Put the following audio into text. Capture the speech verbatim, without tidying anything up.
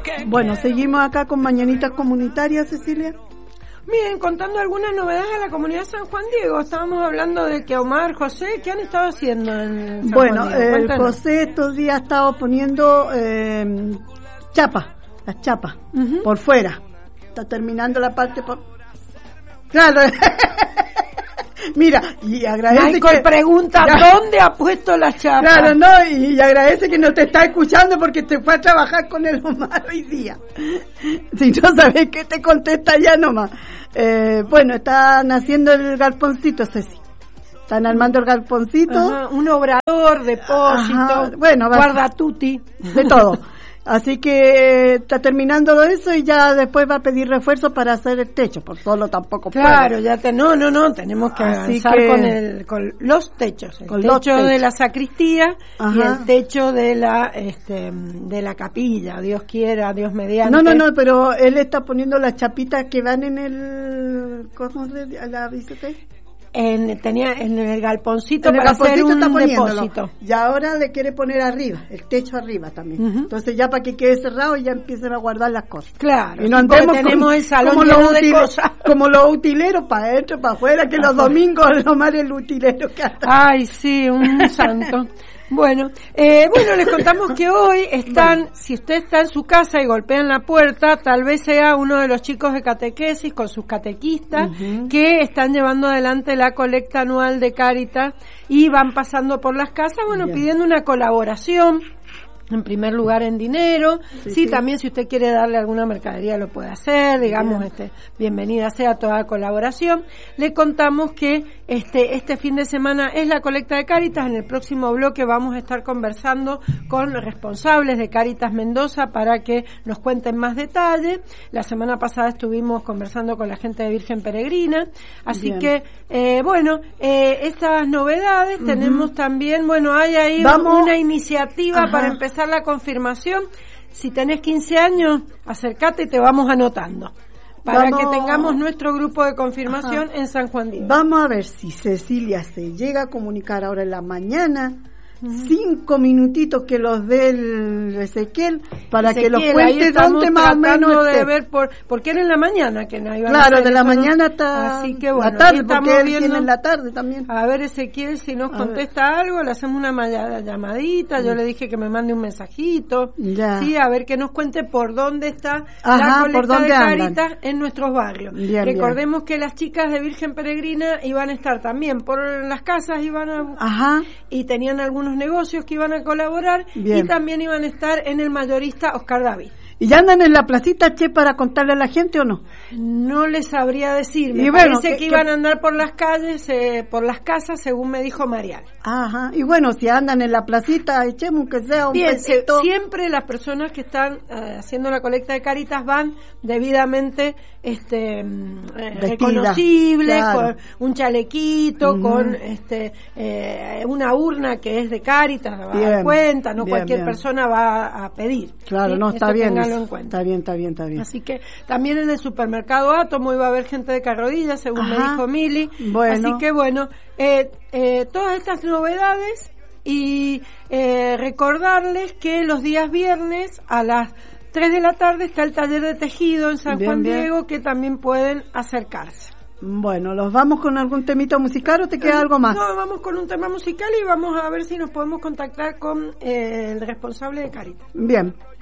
Bueno, seguimos acá con Mañanitas Comunitarias, Cecilia. Bien, contando algunas novedades de la comunidad de San Juan Diego. Estábamos hablando de que Omar, José, ¿qué han estado haciendo en San bueno, Juan Diego? Bueno, eh, José estos días ha estado poniendo eh, chapas, las chapas, uh-huh. por fuera. Está terminando la parte por... Claro. Mira, y agradece Michael que... pregunta, ya, ¿dónde ha puesto la chapa? Claro, no, y, y agradece que no te está escuchando porque te fue a trabajar con el Omar hoy día. Si no sabes qué te contesta ya nomás. Eh, bueno, están haciendo el galponcito, Ceci. Están armando el galponcito. Ajá, un obrador, depósito, ajá, bueno, guardatuti. De todo. Así que está terminando todo eso y ya después va a pedir refuerzo para hacer el techo, por solo tampoco puede. Claro, ya te, no, no, no, tenemos que Así avanzar que, con el, con los techos, el con techo los techos. de la sacristía, ajá, y el techo de la, este, de la capilla, Dios quiera, Dios mediante. No, no, no, pero él está poniendo las chapitas que van en el, ¿cómo se la dice? En, tenía en el galponcito en el para galponcito hacer un está depósito. Y ahora le quiere poner arriba, el techo arriba también. Uh-huh. Entonces ya para que quede cerrado y ya empiecen a guardar las cosas. Claro, y no sí, andemos tenemos con, el salón como lleno los de utile, cosas. Como los utileros para adentro, para afuera, que los domingos nomás el utilero que anda. Ay, sí, un santo. Bueno, eh, bueno, les contamos que hoy están, bueno. si usted está en su casa y golpean la puerta, tal vez sea uno de los chicos de catequesis con sus catequistas uh-huh. que están llevando adelante la colecta anual de Cáritas y van pasando por las casas, bueno, Bien. pidiendo una colaboración. En primer lugar en dinero, sí, sí, sí, también si usted quiere darle alguna mercadería lo puede hacer, digamos, Bien. este, bienvenida sea toda colaboración. Le contamos que este, este fin de semana es la colecta de Cáritas, en el próximo bloque vamos a estar conversando con responsables de Cáritas Mendoza para que nos cuenten más detalles. La semana pasada estuvimos conversando con la gente de Virgen Peregrina, así Bien. que, eh, bueno, eh, estas novedades uh-huh. tenemos también, bueno, hay ahí vamos. una iniciativa Ajá. para empezar la confirmación. Si tenés quince años, acércate y te vamos anotando para vamos, que tengamos nuestro grupo de confirmación ajá. en San Juan Diego. Vamos a ver si Cecilia se llega a comunicar ahora en la mañana, uh-huh. cinco minutitos que los dé el Ezequiel para Ezequiel, que los cuente dónde más o menos de ver por porque era en la mañana que no iban claro a de la eso, mañana hasta así que bueno, la tarde porque él viene en la tarde también. A ver Ezequiel si nos a contesta ver. algo, le hacemos una llamadita, yo mm. le dije que me mande un mensajito, ya. sí, a ver que nos cuente por dónde está Ajá, la colecta de Cáritas en nuestros barrios. Bien, Recordemos bien. que las chicas de Virgen Peregrina iban a estar también por las casas, iban a Ajá. y tenían algunos negocios que iban a colaborar Bien. y también iban a estar en el mayorista Oscar David. ¿Y ya andan en la placita, Che, para contarle a la gente o no? No les sabría decir. Me y bueno, parece que, que iban a andar por las calles, eh, por las casas, según me dijo Marial. Ajá. Y bueno, si andan en la placita, echemos que sea un Bien, pesito. Siempre las personas que están eh, haciendo la colecta de Cáritas van debidamente este eh, reconocibles, claro. con un chalequito, uh-huh. con este eh, una urna que es de Cáritas, va bien, a dar cuenta, no bien, cualquier bien. persona va a pedir. Claro, ¿sí? no, está bien. En cuenta. Está bien, está bien, está bien. Así que también en el supermercado Átomo iba a haber gente de carrodillas, según Ajá. me dijo Mili. Bueno. Así que bueno, eh, eh, todas estas novedades y eh, recordarles que los días viernes a las tres de la tarde está el taller de tejido en San bien, Juan bien. Diego, que también pueden acercarse. Bueno, ¿los vamos con algún temita musical o te queda no, algo más? No, vamos con un tema musical y vamos a ver si nos podemos contactar con eh, el responsable de Cáritas. Bien.